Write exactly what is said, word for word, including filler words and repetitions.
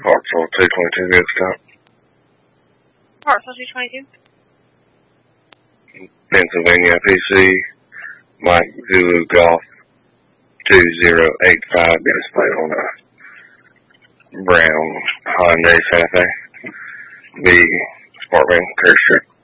Hartsville two twenty-two, good stop. Hartsville two twenty-two. Pennsylvania P C, Mike Zulu Golf two zero eight five, display on a brown Hyundai Santa Fe. The Sparkman, Curse Strip.